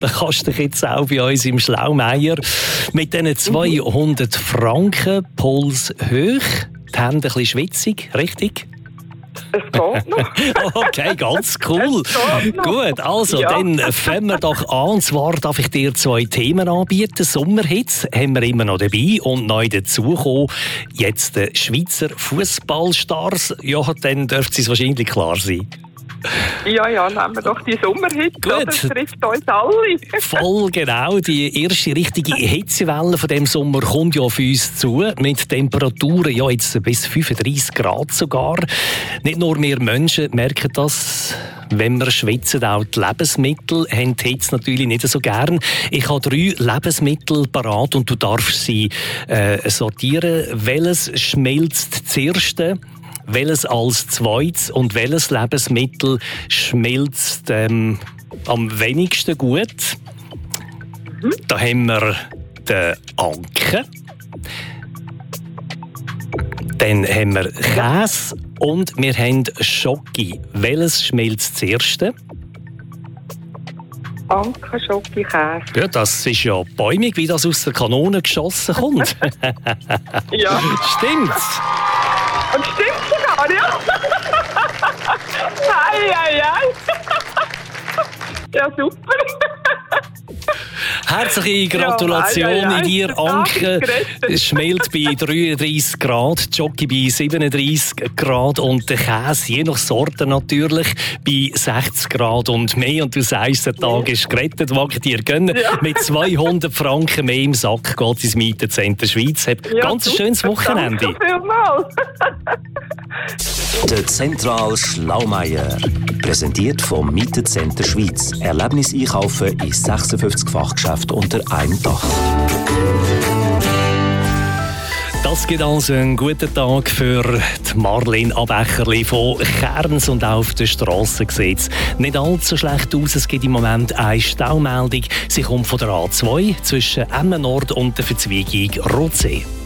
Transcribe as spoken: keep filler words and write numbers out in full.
dann kannst du dich jetzt auch bei uns im Schlaumeier mit diesen zweihundert Franken Puls hoch, die Hände ein bisschen schwitzig, richtig? Es geht noch. Okay, ganz cool. Gut, also, ja. Dann fangen wir doch an. Und zwar darf ich dir zwei Themen anbieten. Sommerhits haben wir immer noch dabei. Und neu dazugekommen, jetzt die Schweizer Fußballstars. Ja, dann dürfte es wahrscheinlich klar sein. Ja, ja, nehmen wir doch die Sommerhits, das trifft uns alle. Voll genau, die erste richtige Hitzewelle von diesem Sommer kommt ja auf uns zu, mit Temperaturen ja jetzt bis fünfunddreissig Grad sogar. Nicht nur wir Menschen merken das, wenn wir schwitzen, auch die Lebensmittel haben die Hitze natürlich nicht so gern. Ich habe drei Lebensmittel parat und du darfst sie äh, sortieren. Welches schmilzt zuerst? Welches als zweites und welches Lebensmittel schmilzt ähm, am wenigsten gut? Mhm. Da haben wir den Anke. Dann haben wir Käse und wir haben Schoki. Welches schmilzt zuerst? Anke, Schoki, Käse. Ja, das ist ja bäumig, wie das aus der Kanone geschossen kommt. Ja. Stimmt's? Und stimmt sogar, ja? Ei, ei, ei. Ja, super. Herzliche Gratulation ja, ei, ei, ei. In dir, Anke. Es schmilzt bei dreiunddreissig Grad, Jockey bei siebenunddreissig Grad und der Käse, je nach Sorte natürlich, bei sechzig Grad und mehr. Und du sagst, der Tag ist gerettet, mag ich dir gönnen. Ja. Mit zweihundert Franken mehr im Sack geht es ins Mietenzentrum Schweiz. Hab ja, ganz ein schönes Wochenende. Der Zentral Schlaumeier. Präsentiert vom Mietenzentrum Schweiz. Erlebnis einkaufen in sechsundfünfzig Fachgeschäften unter einem Dach. Das gibt also einen guten Tag für die Marlene Abecherli von Kerns und auf der Strasse sieht es nicht allzu schlecht aus. Es gibt im Moment eine Staumeldung. Sie kommt von der A zwei zwischen Emmen Nord und der Verzweigung Rotsee.